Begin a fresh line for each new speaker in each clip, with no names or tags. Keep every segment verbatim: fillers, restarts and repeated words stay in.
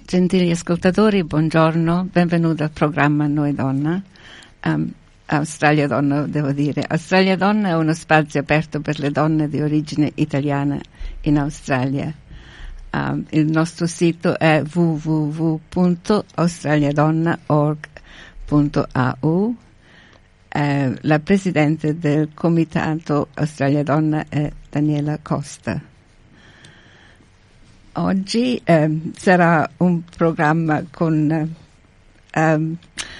Gentili ascoltatori, buongiorno, benvenuti al programma Noi Donna, um, Australia Donna devo dire. Australia Donna è uno spazio aperto per le donne di origine italiana in Australia. Um, il nostro sito è w w w punto australiadonna punto org punto a u. Eh, la presidente del comitato Australia Donna è Daniela Costa. Oggi eh, sarà un programma con eh,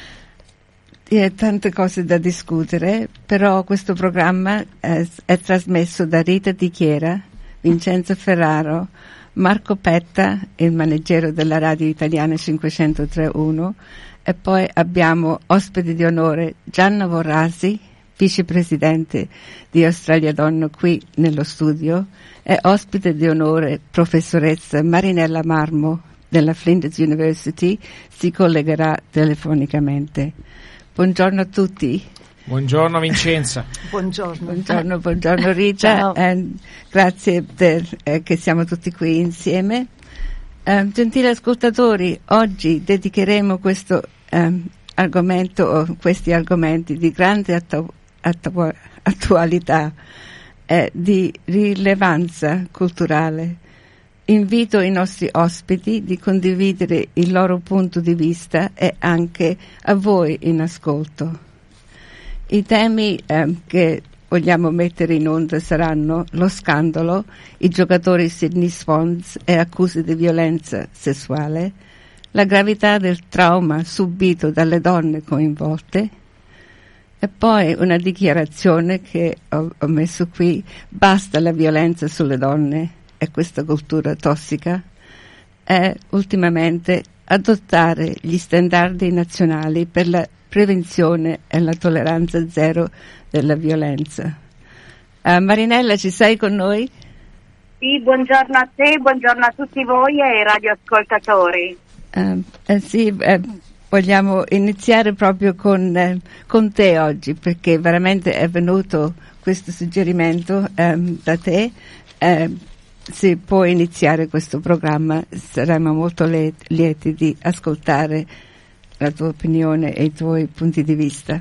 eh, tante cose da discutere, però questo programma è, è trasmesso da Rita Di Chiera, Vincenzo Ferraro, Marco Petta, il maneggero della radio italiana cinquecentotre punto uno, e poi abbiamo ospite di onore Gianna Vorrasi, vicepresidente di Australia Donna qui nello studio, e ospite di onore professoressa Marinella Marmo della Flinders University, si collegherà telefonicamente. Buongiorno a tutti.
Buongiorno Vincenza.
Buongiorno.
Buongiorno, buongiorno Rita. Eh, grazie per, eh, che siamo tutti qui insieme. Eh, gentili ascoltatori, oggi dedicheremo questo eh, argomento o questi argomenti di grande attu- attu- attualità e di rilevanza culturale. Invito i nostri ospiti di condividere il loro punto di vista e anche a voi in ascolto. I temi eh, che vogliamo mettere in onda saranno lo scandalo, i giocatori Sydney Swans e accuse di violenza sessuale, la gravità del trauma subito dalle donne coinvolte, e poi una dichiarazione che ho, ho messo qui: basta la violenza sulle donne e questa cultura tossica, e ultimamente adottare gli standardi nazionali per la prevenzione e la tolleranza zero della violenza. Uh, Marinella, ci sei con noi?
Sì, buongiorno a te, buongiorno a tutti voi e ai radioascoltatori.
Uh, eh, sì, eh, vogliamo iniziare proprio con, eh, con te oggi, perché veramente è venuto questo suggerimento um, da te. Eh, se puoi iniziare questo programma, saremo molto le- lieti di ascoltare la tua opinione e i tuoi punti di vista.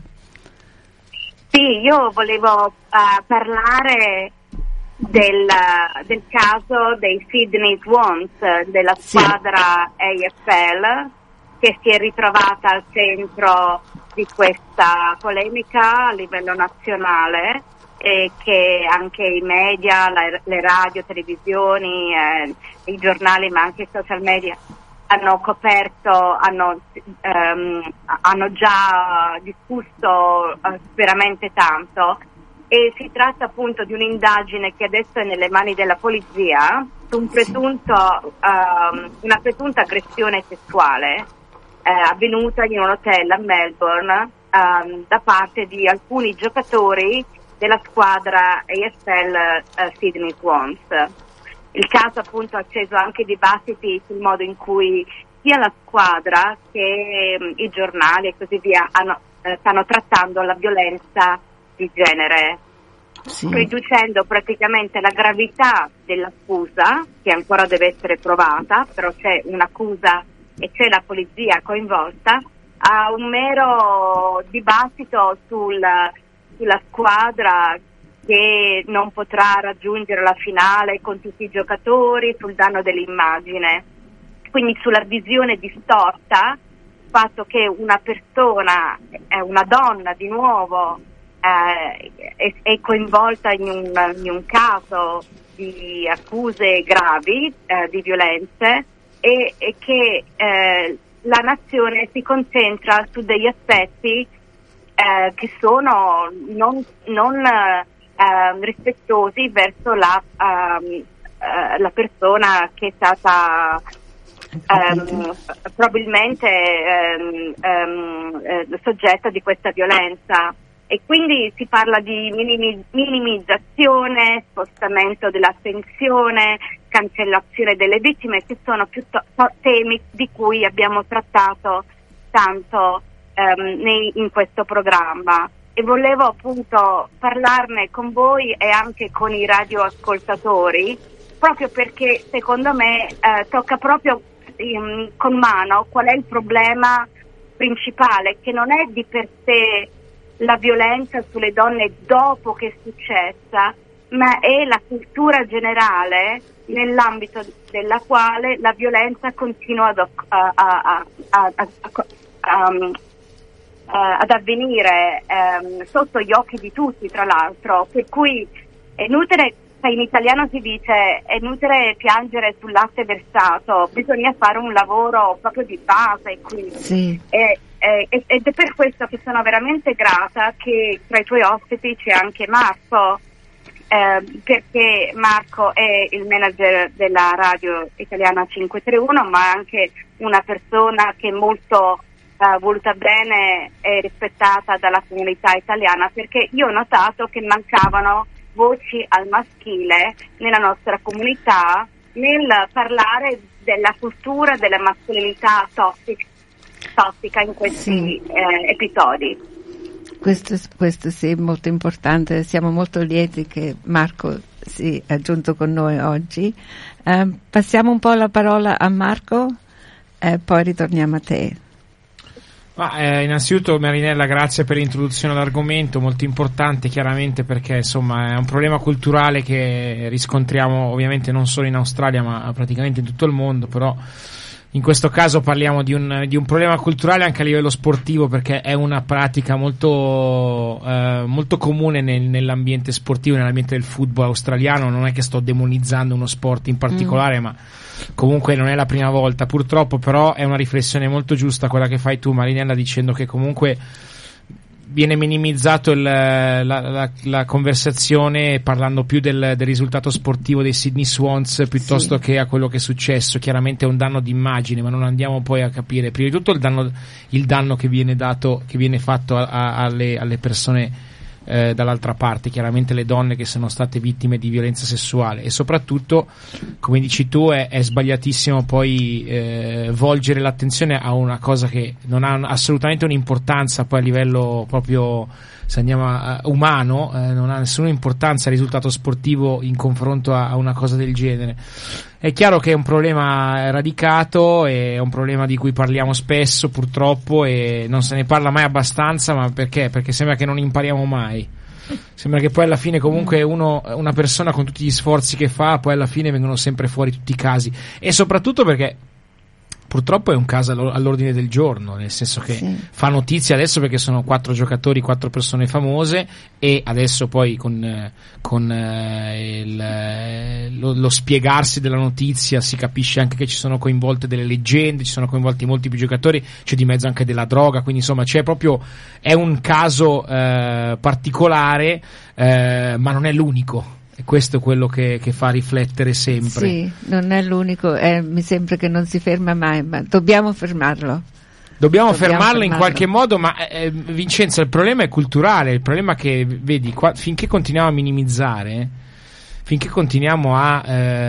Sì, io volevo uh, parlare del, del caso dei Sydney Swans, della squadra sì. A F L, che si è ritrovata al centro di questa polemica a livello nazionale e che anche i media, la, le radio, televisioni, eh, i giornali, ma anche i social media hanno coperto, hanno, um, hanno già discusso uh, veramente tanto, e si tratta appunto di un'indagine che adesso è nelle mani della polizia su un presunto, um, una presunta aggressione sessuale eh, avvenuta in un hotel a Melbourne um, da parte di alcuni giocatori della squadra A F L uh, Sydney Swans. Il caso appunto ha acceso anche dibattiti sul modo in cui sia la squadra che um, i giornali e così via hanno, eh, stanno trattando la violenza di genere, sì. riducendo praticamente la gravità dell'accusa, che ancora deve essere provata, però c'è un'accusa e c'è la polizia coinvolta, a un mero dibattito sul, sulla squadra che non potrà raggiungere la finale con tutti i giocatori, sul danno dell'immagine, quindi sulla visione distorta, il fatto che una persona, eh, una donna di nuovo, eh, è, è coinvolta in un, in un caso di accuse gravi eh, di violenze, e, e che eh, la nazione si concentra su degli aspetti eh, che sono non, non Uh, rispettosi verso la, uh, uh, la persona che è stata um, probabilmente um, um, uh, soggetta di questa violenza, e quindi si parla di minimi- minimizzazione, spostamento dell'attenzione, cancellazione delle vittime, che sono piuttosto temi di cui abbiamo trattato tanto um, nei, in questo programma. E volevo appunto parlarne con voi e anche con i radioascoltatori, proprio perché secondo me eh, tocca proprio in, con mano qual è il problema principale, che non è di per sé la violenza sulle donne dopo che è successa, ma è la cultura generale nell'ambito della quale la violenza continua ad, a, a, a, a, a, a, um, uh, ad avvenire um, sotto gli occhi di tutti, tra l'altro, per cui è inutile, in italiano si dice è inutile piangere sul latte versato, bisogna fare un lavoro proprio di base qui.
Sì.
E, e, ed è per questo che sono veramente grata che tra i tuoi ospiti c'è anche Marco, eh, perché Marco è il manager della radio italiana cinquecentotrentuno, ma anche una persona che è molto uh, voluta bene e rispettata dalla comunità italiana, perché io ho notato che mancavano voci al maschile nella nostra comunità nel parlare della cultura della mascolinità tossica, tossica in questi sì. eh, episodi.
Questo, questo sì, è molto importante. Siamo molto lieti che Marco si è aggiunto con noi oggi. Eh, passiamo un po' la parola a Marco e poi ritorniamo a te.
Ah, eh, innanzitutto Marinella, grazie per l'introduzione all'argomento, molto importante chiaramente, perché insomma è un problema culturale che riscontriamo ovviamente non solo in Australia ma praticamente in tutto il mondo, però in questo caso parliamo di un, di un problema culturale anche a livello sportivo, perché è una pratica molto, eh, molto comune nel, nell'ambiente sportivo, nell'ambiente del football australiano. Non è che sto demonizzando uno sport in particolare, mm. ma comunque non è la prima volta purtroppo, però è una riflessione molto giusta quella che fai tu, Marinella, dicendo che comunque viene minimizzato il, la, la, la conversazione parlando più del, del risultato sportivo dei Sydney Swans piuttosto sì. che a quello che è successo. Chiaramente è un danno d'immagine, ma non andiamo poi a capire prima di tutto il danno, il danno che viene dato, che viene fatto a, a, alle, alle persone Eh, dall'altra parte, chiaramente le donne che sono state vittime di violenza sessuale, e soprattutto, come dici tu, è, è sbagliatissimo poi eh, volgere l'attenzione a una cosa che non ha assolutamente un'importanza poi a livello proprio, se andiamo a, a umano, eh, non ha nessuna importanza il risultato sportivo in confronto a, a una cosa del genere. È chiaro che è un problema radicato, è un problema di cui parliamo spesso purtroppo e non se ne parla mai abbastanza, ma perché? Perché sembra che non impariamo mai. Sembra che poi alla fine comunque uno, una persona con tutti gli sforzi che fa, poi alla fine vengono sempre fuori tutti i casi, e soprattutto perché purtroppo è un caso all'ordine del giorno, nel senso che sì. fa notizia adesso perché sono quattro giocatori, quattro persone famose, e adesso poi con, con eh, il, lo, lo spiegarsi della notizia si capisce anche che ci sono coinvolte delle leggende, ci sono coinvolti molti più giocatori, c'è di mezzo anche della droga, quindi insomma c'è proprio, è un caso eh, particolare, eh, ma non è l'unico. E questo è quello che, che fa riflettere sempre.
Sì, non è l'unico, eh, mi sembra che non si ferma mai, ma dobbiamo fermarlo.
Dobbiamo,
dobbiamo
fermarlo, fermarlo in qualche modo, ma eh, Vincenzo, il problema è culturale, il problema è che, vedi, qua, finché continuiamo a minimizzare, finché continuiamo a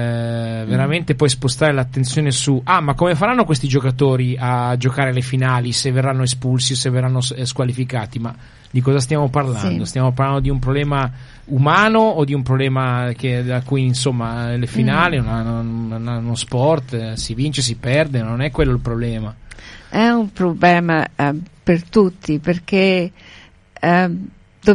eh, veramente poi spostare l'attenzione su ah, ma come faranno questi giocatori a giocare alle finali, se verranno espulsi o se verranno squalificati, ma di cosa stiamo parlando? Sì. Stiamo parlando di un problema umano o di un problema che, da cui insomma le finali, mm. una, una, uno sport, si vince, si perde, non è quello il problema.
È un problema uh, per tutti, perché uh,